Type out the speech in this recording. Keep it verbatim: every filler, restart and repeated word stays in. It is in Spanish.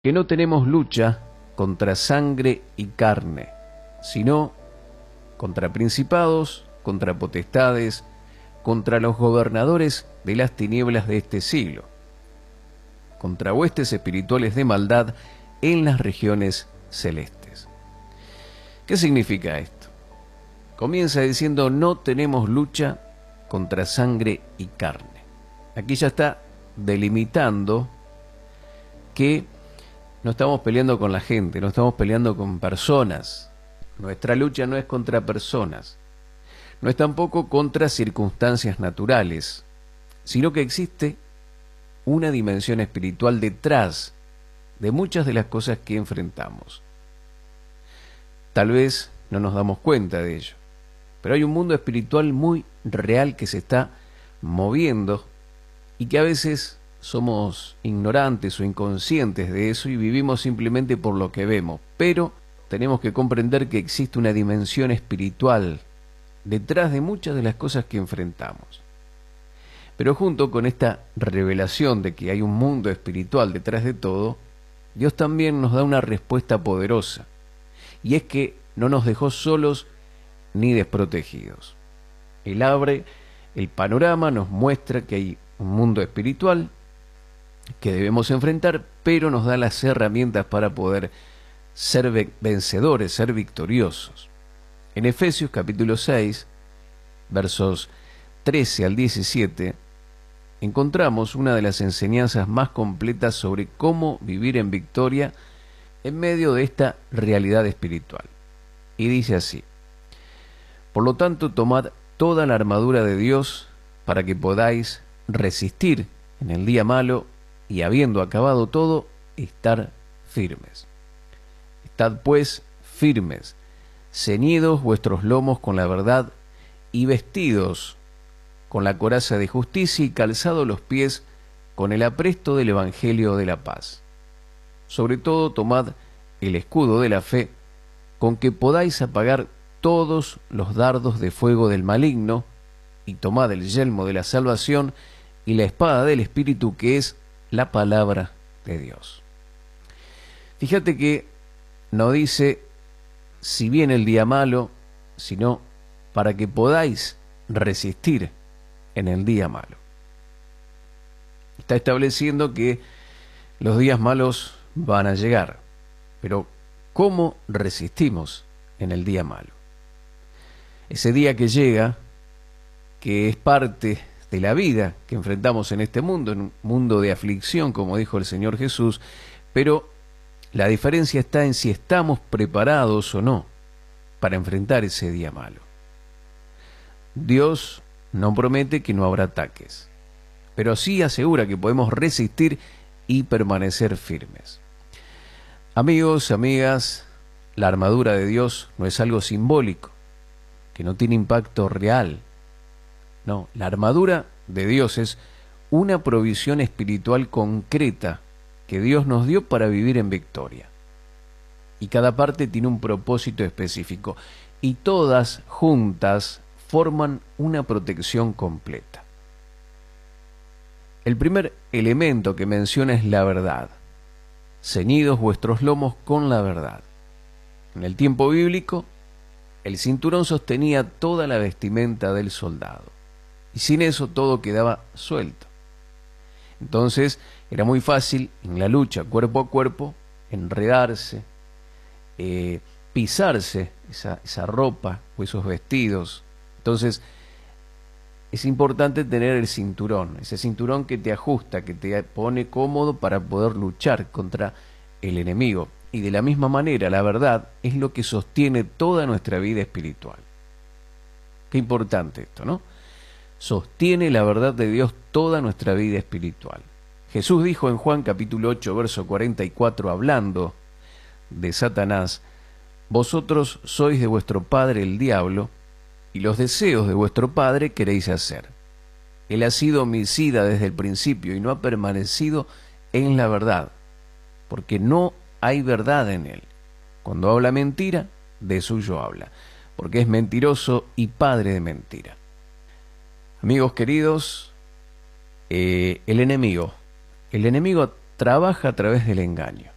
que no tenemos lucha contra sangre y carne, sino contra principados, contra potestades, contra los gobernadores de las tinieblas de este siglo, contra huestes espirituales de maldad en las regiones celestes. ¿Qué significa esto? Comienza diciendo: no tenemos lucha contra sangre y carne. Aquí ya está delimitando que no estamos peleando con la gente, no estamos peleando con personas. Nuestra lucha no es contra personas, no es tampoco contra circunstancias naturales, sino que existe una dimensión espiritual detrás de muchas de las cosas que enfrentamos. Tal vez no nos damos cuenta de ello, pero hay un mundo espiritual muy real que se está moviendo y que a veces somos ignorantes o inconscientes de eso y vivimos simplemente por lo que vemos. Pero tenemos que comprender que existe una dimensión espiritual detrás de muchas de las cosas que enfrentamos. Pero junto con esta revelación de que hay un mundo espiritual detrás de todo, Dios también nos da una respuesta poderosa. Y es que no nos dejó solos ni desprotegidos. Él abre el panorama, nos muestra que hay un mundo espiritual que debemos enfrentar, pero nos da las herramientas para poder ser vencedores, ser victoriosos. En Efesios capítulo seis, versos trece al diecisiete, encontramos una de las enseñanzas más completas sobre cómo vivir en victoria en medio de esta realidad espiritual. Y dice así: por lo tanto, tomad toda la armadura de Dios para que podáis resistir en el día malo y, habiendo acabado todo, estar firmes. Estad pues firmes, ceñidos vuestros lomos con la verdad y vestidos con la coraza de justicia y calzados los pies con el apresto del evangelio de la paz. Sobre todo tomad el escudo de la fe, con que podáis apagar todos los dardos de fuego del maligno, y tomad el yelmo de la salvación y la espada del Espíritu, que es la palabra de Dios. Fíjate que no dice si viene el día malo, sino para que podáis resistir en el día malo. Está estableciendo que los días malos van a llegar, pero ¿cómo resistimos en el día malo? Ese día que llega, que es parte de la vida que enfrentamos en este mundo, en un mundo de aflicción, como dijo el Señor Jesús, pero la diferencia está en si estamos preparados o no para enfrentar ese día malo. Dios no promete que no habrá ataques, pero sí asegura que podemos resistir y permanecer firmes. Amigos, amigas, la armadura de Dios no es algo simbólico, que no tiene impacto real. No, la armadura de Dios es una provisión espiritual concreta que Dios nos dio para vivir en victoria. Y cada parte tiene un propósito específico, y todas juntas forman una protección completa. El primer elemento que menciona es la verdad. Ceñidos vuestros lomos con la verdad. En el tiempo bíblico, el cinturón sostenía toda la vestimenta del soldado, y sin eso todo quedaba suelto. Entonces era muy fácil en la lucha cuerpo a cuerpo enredarse, eh, pisarse esa, esa ropa o esos vestidos. Entonces es importante tener el cinturón, ese cinturón que te ajusta, que te pone cómodo para poder luchar contra el enemigo. Y de la misma manera, la verdad es lo que sostiene toda nuestra vida espiritual. Qué importante esto, ¿no? Sostiene la verdad de Dios toda nuestra vida espiritual. Jesús dijo en Juan capítulo ocho, verso cuarenta y cuatro, hablando de Satanás: vosotros sois de vuestro padre el diablo, y los deseos de vuestro padre queréis hacer. Él ha sido homicida desde el principio y no ha permanecido en la verdad, porque no hay verdad en él. Cuando habla mentira, de suyo habla, porque es mentiroso y padre de mentira. Amigos queridos, eh, el enemigo, el enemigo trabaja a través del engaño.